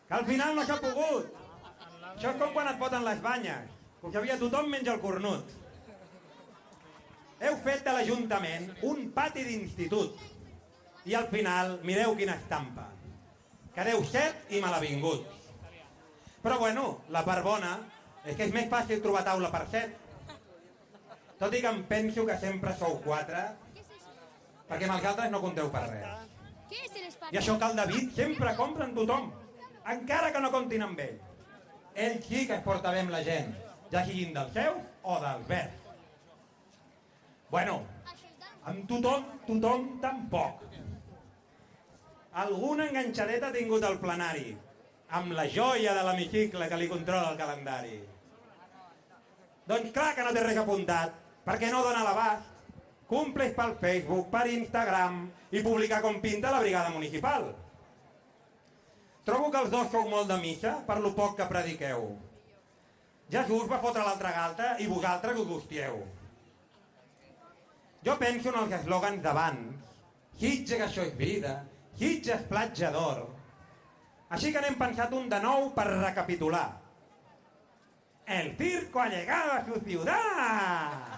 que al final no s'ha pogut. Això és com quan et foten les banyes, que ho sabia tothom menys el cornut. Heu fet de l'Ajuntament un pati d'institut i al final mireu quina estampa. Quedeu set i malavingut. Però bueno, la part bona és que és més fàcil trobar taula per set. Tot i que em penso que sempre sou quatre, perquè amb els altres no compteu per res. I això que el David sempre compra amb tothom, encara que no comptin amb ell. Ell sí que es porta bé amb la gent, ja siguin dels seus o dels verds. Bueno, amb tothom tampoc. Alguna enganxadeta ha tingut el plenari, amb la joia de l'hemicicle que li controla el calendari. Doncs clar que no té res apuntat, perquè no dona l'abast. Cumples pel Facebook, per Instagram i publicar com pinta la brigada municipal. Trobo que els dos sou molt de missa per lo poc que prediqueu. Jesús va fotre l'altra galta i vosaltres us hostieu. Jo penso en els eslògans d'abans. Sitges que això és vida, Sitges platja d'or. Així que n'hem pensat un de nou per recapitular. El circo ha llegado a su ciudad.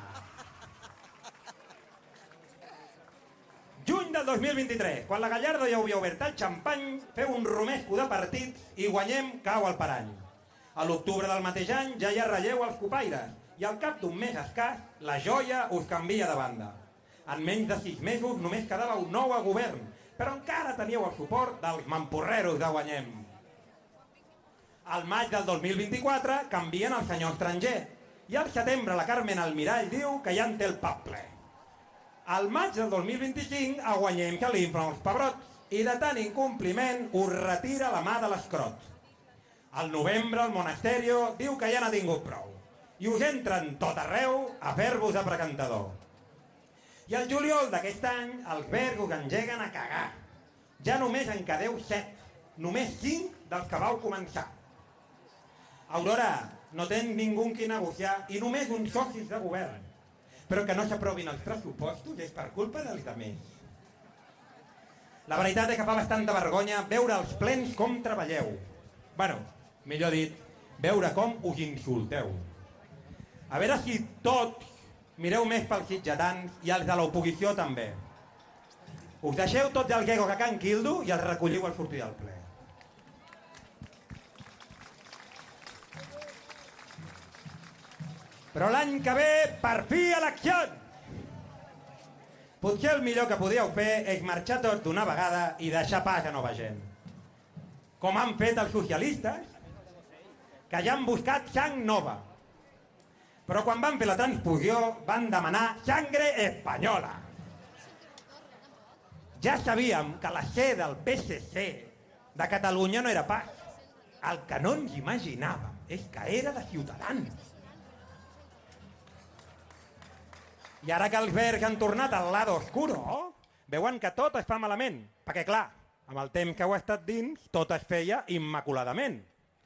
Juny del 2023, quan la Gallardo ja havia obert el xampany, feu un romesco de partits i guanyem cau al parany. A l'octubre del mateix any ja hi ha relleu als copaires i al cap d'un mes escàs la joia us canvia de banda. En menys de 6 mesos només quedava un nou a govern, però encara teníeu el suport dels mamporreros de Guanyem. Al maig del 2024 canvien el senyor estranger i al setembre la Carmen Almirall diu que ja en té el pap ple. Al maig del 2025 a Guanyem que l'inflen els pebrots i de tant incompliment us retira la mà de l'escrot. Al novembre el Monasterio diu que ja n'ha tingut prou i us entren tot arreu a fer-vos de precantador. I al juliol d'aquest any els verds us engeguen a cagar. Ja només en quedeu 7, només 5 dels que vau començar. Aurora, no tens ningú qui negociar i només uns socis de govern. Però que no s'aprovin els pressupostos és per culpa dels altres. La veritat és que fa bastanta vergonya veure els plens com treballeu. Bueno, millor dit, veure com us insulteu. A veure si tots mireu més pels sitgetans i els de l'oposició també. Us deixeu tots els gegos a Can Quildo i els recolliu al sortir del ple. Però l'any que ve, per fi, eleccions! Potser el millor que podíeu fer és marxar tots d'una vegada i deixar pas a nova gent. Com han fet els socialistes, que ja han buscat sang nova. Però quan van fer la transfusió van demanar sangre espanyola. Ja sabíem que la C del PSC de Catalunya no era pas. El que no ens imaginàvem és que era de Ciutadans. I ara que els verds han tornat al lado oscuro, veuen que tot es fa malament. Perquè clar, amb el temps que heu estat dins, tot es feia immaculadament.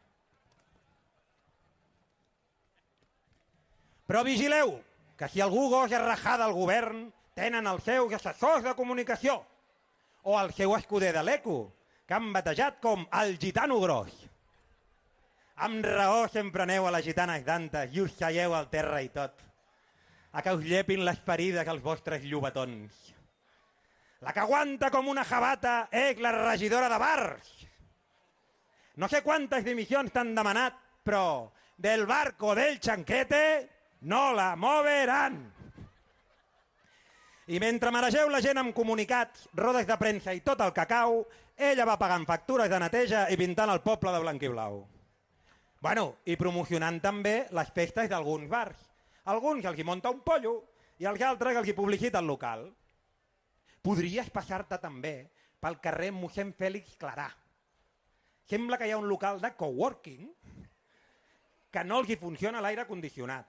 Però vigileu, que si algú gosa rajar del govern, tenen els seus assessors de comunicació o el seu escuder de l'ECO, que han batejat com el gitano gros. Amb raó sempre aneu a les gitanes d'antes i us seieu al terra i tot, a que us llepin les ferides als vostres llobatons. La que aguanta com una jabata és la regidora de bars. No sé quantes dimissions t'han demanat, però del barco del Chanquete no la moveran. I mentre maregeu la gent amb comunicats, rodes de premsa i tot el cacau, ella va pagant factures de neteja i pintant el poble de blanc i blau. Bueno, i promocionant també les festes d'alguns bars. Alguns els hi munta un pollo i els altres els hi publicita el local. Podries passar-te també pel carrer mossèn Fèlix Clarà. Sembla que hi ha un local de coworking que no els hi funciona l'aire condicionat.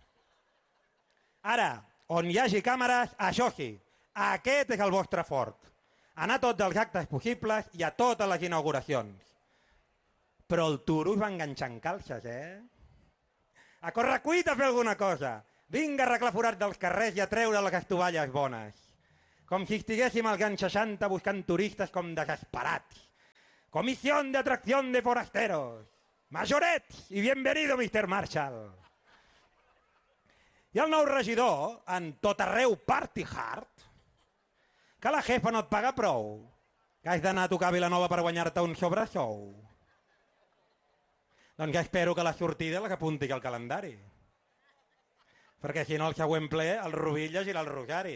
Ara, on hi hagi càmeres, això sí, aquest és el vostre fort. Anar a tots els actes possibles i a totes les inauguracions. Però el turo us va enganxant calces, A correcuit a fer alguna cosa. Vinga a arreglar forats dels carrers i a treure les estovalles bones. Com si estiguéssim als anys 60 buscant turistes com desesperats. Comisión de Atracción de Forasteros. Majoret i bienvenido, Mr. Marshall. I el nou regidor, en tot arreu party hard, que la jefa no et paga prou, que has d'anar a tocar a Vilanova per guanyar-te un sobresou. Doncs ja espero que la sortida la que apunti al calendari. Perquè si no el següent ple el Rubí llegirà el rosari.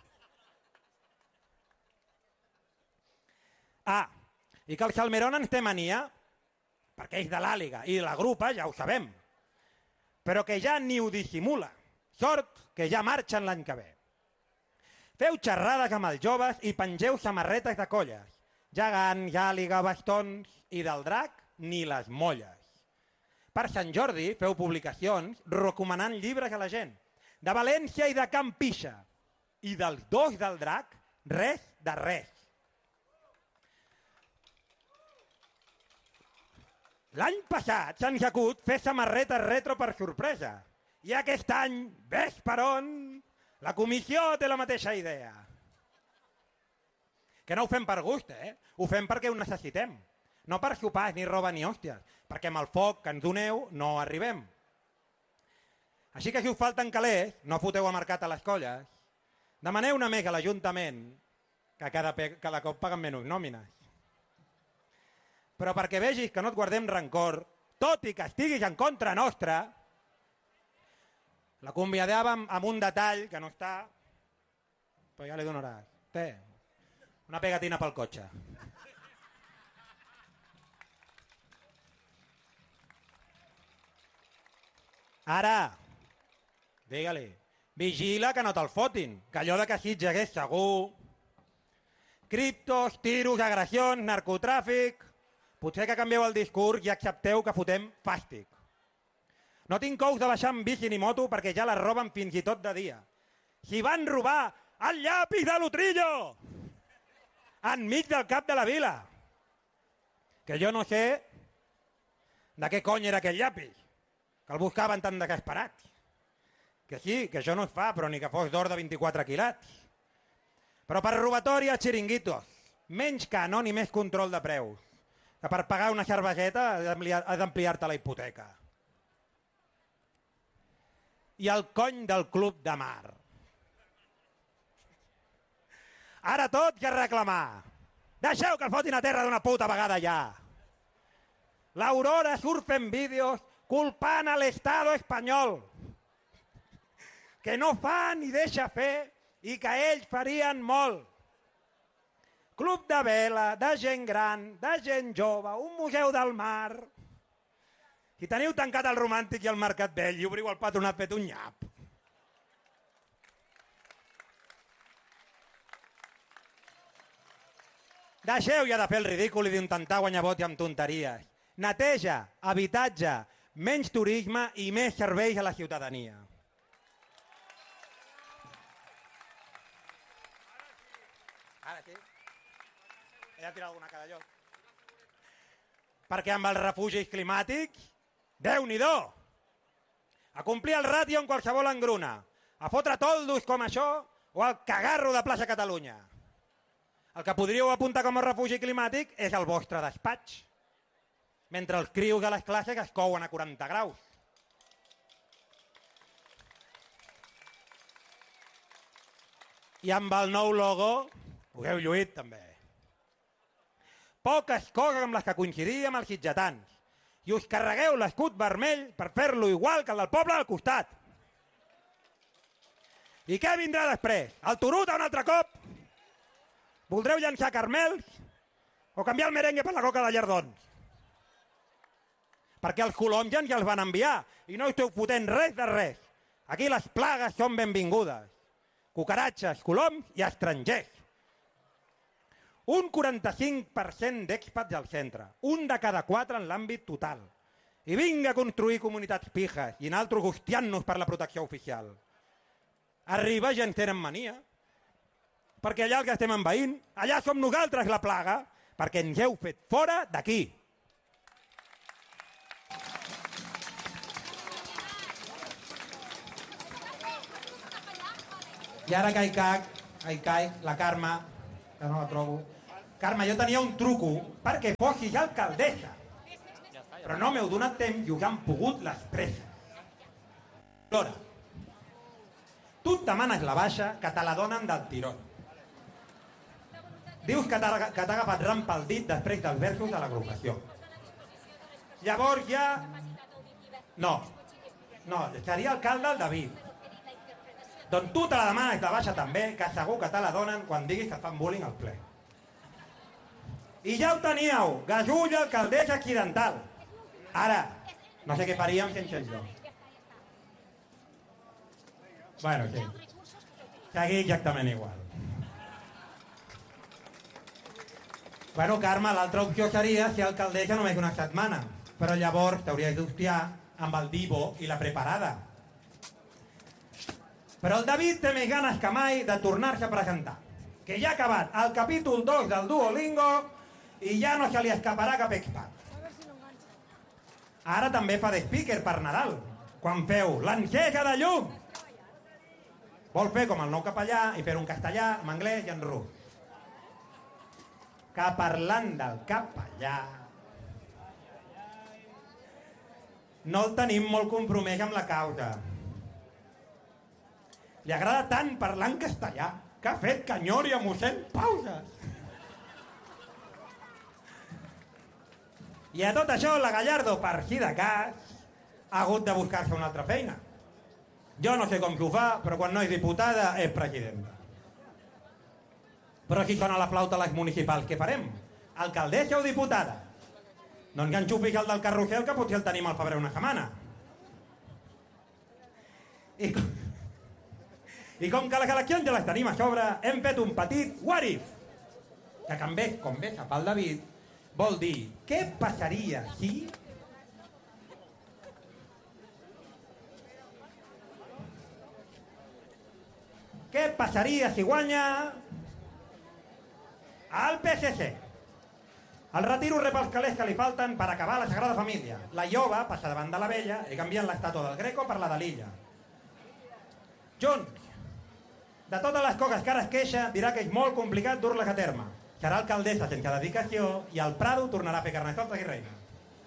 Ah, i que el Salmerón ens té mania, perquè és de l'Àliga i de la grupa, ja ho sabem, però que ja ni ho dissimula. Sort que ja marxen l'any que ve. Feu xerrades amb els joves i pengeu samarretes de colles. Gegants, Àliga, bastons i del drac ni les molles. Per Sant Jordi feu publicacions recomanant llibres a la gent. De València i de Can Pixa. I dels dos del drac, res de res. L'any passat s'han acut fer samarretes retro per sorpresa. I aquest any, ves per on, la comissió té la mateixa idea. Que no ho fem per gust, Ho fem perquè ho necessitem. No per sopars, ni roba, ni hòsties. Perquè amb el foc que ens doneu no arribem. Així que si us falten calés, no foteu a mercat a les colles. Demaneu una més a l'Ajuntament, que cada cop paguen menys nòmines. Però perquè vegis que no et guardem rancor, tot i que estiguis en contra nostra, la convidàvem amb un detall que no està, però ja li donaràs. Té, una pegatina pel cotxe. Ara, digue-li, vigila que no te'l fotin, que allò de que Sitges és segur. Criptos, tiros, agressions, narcotràfic. Potser que canvieu el discurs i accepteu que fotem fàstic. No tinc cous de baixar amb bici ni moto perquè ja la roben fins i tot de dia. Si van robar el llapis de l'Utrillo enmig del cap de la vila. Que jo no sé de què cony era aquell llapis, que el buscaven tan desesperat. Que sí, que això no es fa, però ni que fos d'or de 24 quilats. Però per robatori a xiringuitos, menys canó ni més control de preus. Que per pagar una cerveseta has d'ampliar-te la hipoteca. I el cony del club de mar. Ara tot ja reclamar. Deixeu que el fotin a terra d'una puta vegada ja. L'Aurora surt fent vídeos culpant a l'Estado espanyol. Que no fa ni deixa fer i que ells farien molt. Club de vela, de gent gran, de gent jove, un museu del mar. Si teniu tancat el Romàntic i el Mercat Vell i obriu el Patronat, fet un nyap. Deixeu ja de fer el ridícul i d'intentar guanyar vot amb tonteries. Neteja, habitatge, menys turisme i més serveis a la ciutadania. Ara sí. He de tirar alguna a cada lloc. Perquè amb els refugis climàtics, Déu-n'hi-do! A complir el ràtio en qualsevol engruna, a fotre toldos com això o al cagarro de plaça Catalunya. El que podríeu apuntar com a refugi climàtic és el vostre despatx, mentre els crios de les classes es couen a 40 graus. I amb el nou logo us heu lluït també. Poques coses amb les que coincidir amb els sitgetans. I us carregueu l'escut vermell per fer-lo igual que el del poble al costat. I què vindrà després? El Turuta un altre cop? Voldreu llançar carmels? O canviar el merengue per la coca de llardons? Perquè els coloms ja ens els van enviar i no esteu fotent res de res. Aquí les plagues són benvingudes. Cucaratges, coloms i estrangers. Un 45% d'expats al centre, un de cada 4 en l'àmbit total. I vinga a construir comunitats pijes i nosaltres hostiant-nos per la protecció oficial. Arriba ja ens tenen mania, perquè allà el que estem envaint, allà som nosaltres la plaga, perquè ens heu fet fora d'aquí. I ara caic, la Carme, que no la trobo. Carme, jo tenia un truco perquè fossis alcaldessa, però no m'heu donat temps i us han pogut les presses. Flora, tu et demanes la baixa que te la donen del tirón. Dius que t'ha agafat ram pel dit després dels versos de l'agrupació. Llavors ja... No, seria alcalde el David. Doncs tu te la demanes de baixa també, que segur que te la donen quan diguis que fan bullying al ple. I ja ho teníeu, Gasull, alcaldessa accidental. Ara, no sé què faríem sense això. Bueno, sí. Seguir exactament igual. Bueno, Carme, l'altra opció seria ser alcaldessa només una setmana, però llavors t'hauries d'hostiar amb el Divo i la preparada. Però el David té més ganes que mai de tornar-se a presentar, que ja ha acabat el capítol 2 del Duolingo i ja no se li escaparà cap expat. Ara també fa de speaker per Nadal, quan feu l'encesa de llum. Vol fer com el nou capellà i fer un castellà, en anglès i en rus. Que parlant del capellà no el tenim molt compromès amb la causa. Li agrada tant parlar en castellà que ha fet que enyori a mossèn Pauses. I a tot això la Gallardo, per si de cas, ha hagut de buscar-se una altra feina. Jo no sé com s'ho fa, però quan no és diputada és presidenta. Però si sona la flauta a les municipals, què farem? Alcaldessa o diputada? Doncs que enxufis el del carrusel, que potser el tenim al febrer una setmana. I com que les eleccions ja les tenim a sobre, hem fet un petit what if, que també, com bé sap el David, vol dir, què passaria si... Què passaria si guanya el PSC? El retiro rep els calés que li falten per acabar la Sagrada Família. La Iova passa davant de la Vella i canvien l'estàtua del Greco per la de l'Illa. Junts, de totes les coses que ara es queixa, dirà que és molt complicat dur-les a terme. Serà alcaldessa sense dedicació i el Prado tornarà a fer Carnestoltes i reina.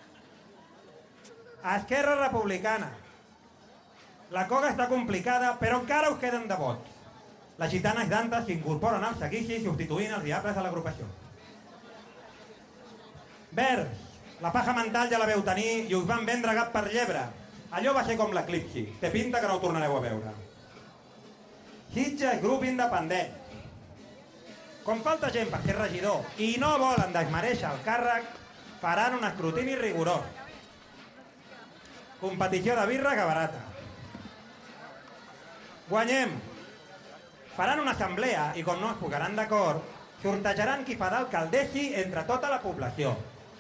Esquerra Republicana. La cosa està complicada, però encara us queden de vots. Les gitanes d'antes s'incorporen al seguici substituint els diables de l'agrupació. Verds, la paja mental ja la veu tenir i us van vendre gat per llebre. Allò va ser com l'eclipsi. Té pinta que no ho tornareu a veure. Sitges, grup independent. Com falta gent per ser regidor i no volen desmereixer el càrrec, faran un escrutini rigorós. Competició de birra que barata. Guanyem. Faran una assemblea i, com no es posaran d'acord, sortejaran qui farà alcaldessi entre tota la població.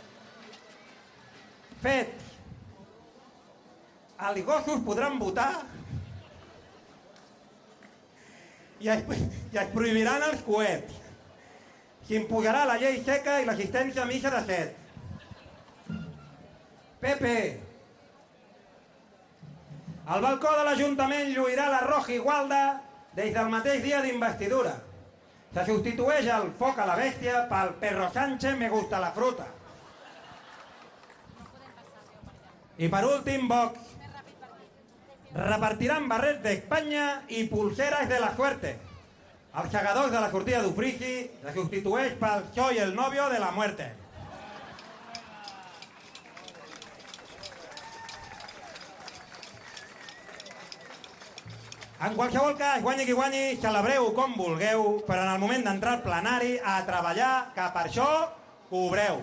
Fet. Els gossos podran votar i es prohibiran els coets. S'imposarà la llei seca i l'assistència a missa de 7. PP. El balcó de l'Ajuntament lluirà la roja igualda des del mateix dia d'investidura. Se substitueix el foc a la bèstia pel perro Sánchez me gusta la fruta. I per últim, Vox. Repartiran barrets d'Espanya i pulseres de la suerte. Els segadors de la sortida d'Ufrigi se substitueix pel soy el novio de la muerte. En qualsevol cas, guanyi qui guanyi, celebreu com vulgueu, però en el moment d'entrar al plenari a treballar, que per això cobreu.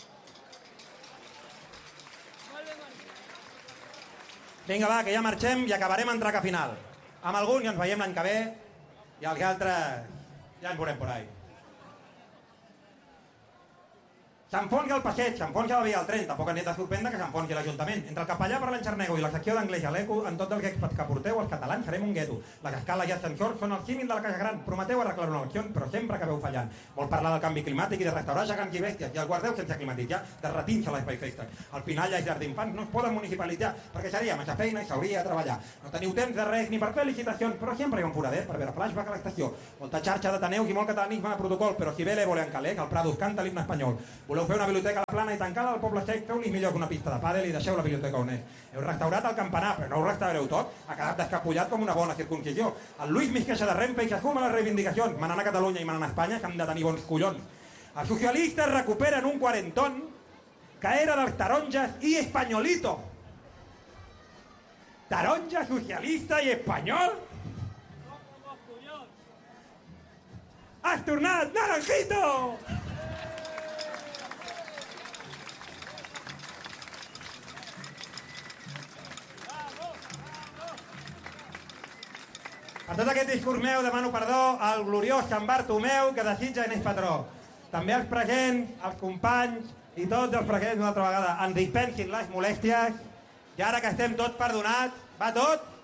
Vinga, va, que ja marxem i acabarem en traca final. Amb alguns ja ens veiem l'any que ve i els altres ja ens veurem por ahí. S'enfonsi el passeig, s'enfonsi la via del tren, tampoc n'he de sorprendre que s'enfonsi l'Ajuntament. Entre el capellà per l'enxarnego i la secció d'anglès a l'ECO, en tots els expats que porteu, els catalans serem un gueto. Les escales i ascensors són el símil de la Casa Gran. Prometeu arreglar una elecció, però sempre acabeu fallant. Vol parlar del canvi climàtic i de restaurar gegants i bèsties, i els guardeu sense climatitzar, de retinxa l'espai festa. Al final, les llars d'infants no es poden municipalitzar, perquè seria massa feina i s'hauria de treballar. No teniu temps de res ni per fer licitacions, però sempre hi ha un foradet per veure flashback a l'estació. Molta xarxa d'ateneus i molt catalanisme de protocol, però si ve l'Évole en calés, el Prado canta l'himne espanyol. Voleu fer una biblioteca a la plana i tancada al poble sec, feu-li millor que una pista de pàdel i deixeu la biblioteca on és. Heu restaurat el campanar, però no ho restaureu tot. Ha quedat descapullat com una bona circuncisió. El Luis Mig queixa de Renfe i s'esfuma les reivindicacions. Manant a Catalunya i manant a Espanya, que han de tenir bons collons. Els socialistes recuperen un quarentón que era dels taronges i espanyolito. Taronja, socialista i espanyol? Has tornat, Naranjito! Per tot aquest discurs meu demano perdó al gloriós Sant Bartomeu que desitja en és patró. També als presents, als companys i tots els presents una altra vegada ens dispensin les molèsties i ara que estem tots perdonats, va tot?